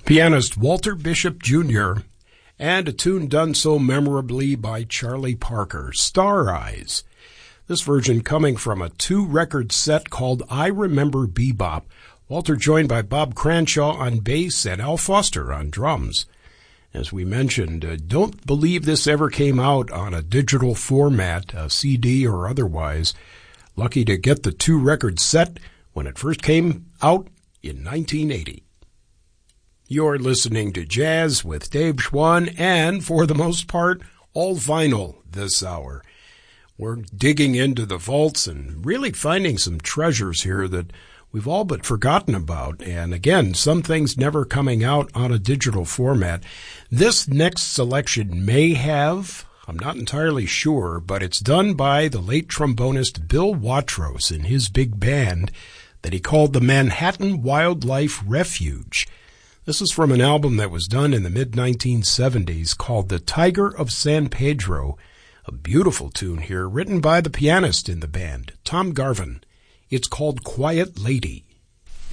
Pianist Walter Bishop Jr., and a tune done so memorably by Charlie Parker, Star Eyes. This version coming from a 2-record set called I Remember Bebop. Walter joined by Bob Cranshaw on bass and Al Foster on drums. As we mentioned, don't believe this ever came out on a digital format, a CD or otherwise. Lucky to get the 2-record set when it first came out in 1980. You're listening to Jazz with Dave Schwann, and for the most part, all vinyl this hour. We're digging into the vaults and really finding some treasures here that we've all but forgotten about. And again, some things never coming out on a digital format. This next selection may have, I'm not entirely sure, but it's done by the late trombonist Bill Watrous and his big band that he called the Manhattan Wildlife Refuge. This is from an album that was done in the mid-1970s called The Tiger of San Pedro. A beautiful tune here, written by the pianist in the band, Tom Garvin. It's called Quiet Lady.